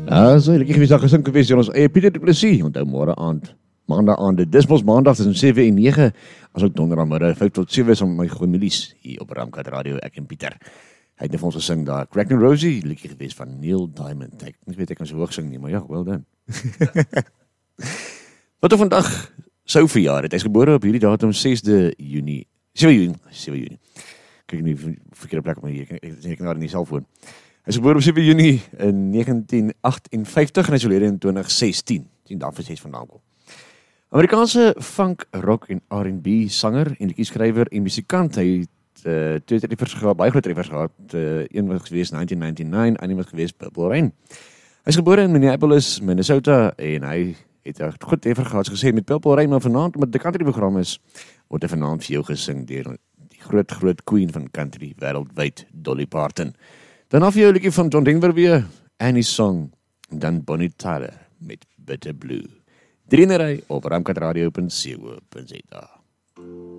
So, ek het gesê gesing gewees ons eie Pieter du Plessis, onthou môre aand, maandag aand, dis mos maandag tussen 7 en 9, as ook donderdagmiddag 5 tot 7 is om my families hier op Ramkat Radio, ek en Pieter. Hy het net vir ons gesing daar, Crack and Rosie, liedjie gewees van Neil Diamond. Ek weet ek kan so hoog sing nie, maar ja, well done. Wat op vandag sou verjaar het, hy is gebore op hierdie datum 7 Junie. Kyk nie verkeerde plek maar hier, ek nou in die selfoon. Hy is gebore op 7 Junie in 1958 en hy is oorlede in 2016. Sien daarvoor sê vandaan kom. Amerikaanse funk, rock en R&B sanger en liedjieskrywer en musikant. Hy het twee treffers gehad, baie groot treffers gehad. Een was gewees 1999, een was gewees Purple Rain. Hy is gebore in Minneapolis, Minnesota en hy het 'n goed treffer gehad, gesê met Purple Rain, maar vanaand omdat die country program is, word hy vanaand vir jou gesing deur die groot queen van country wêreldwyd, Dolly Parton. Dan af jou liedjie van John Denver weer, Annie's Song, en dan Bonnie Tyler met Bitter Blue. 3 op ramkatradio.co.za.